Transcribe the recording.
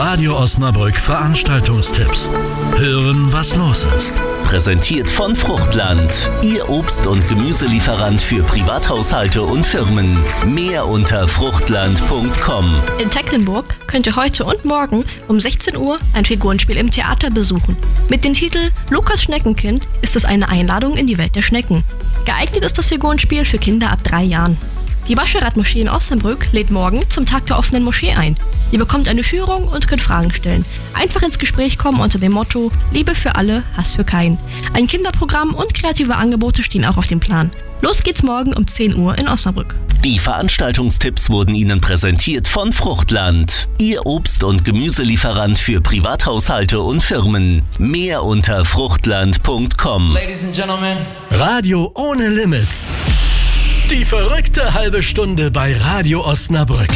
Radio Osnabrück Veranstaltungstipps. Hören, was los ist. Präsentiert von Fruchtland, Ihr Obst- und Gemüselieferant für Privathaushalte und Firmen. Mehr unter fruchtland.com. In Tecklenburg könnt ihr heute und morgen um 16 Uhr ein Figurenspiel im Theater besuchen. Mit dem Titel Lukas Schneckenkind ist es eine Einladung in die Welt der Schnecken. Geeignet ist das Figurenspiel für Kinder ab 3 Jahren. Die Bascherat-Moschee in Osnabrück lädt morgen zum Tag der offenen Moschee ein. Ihr bekommt eine Führung und könnt Fragen stellen. Einfach ins Gespräch kommen unter dem Motto Liebe für alle, Hass für keinen. Ein Kinderprogramm und kreative Angebote stehen auch auf dem Plan. Los geht's morgen um 10 Uhr in Osnabrück. Die Veranstaltungstipps wurden Ihnen präsentiert von Fruchtland, Ihr Obst- und Gemüselieferant für Privathaushalte und Firmen. Mehr unter fruchtland.com. Ladies and Gentlemen. Radio ohne Limits. Die verrückte halbe Stunde bei Radio Osnabrück.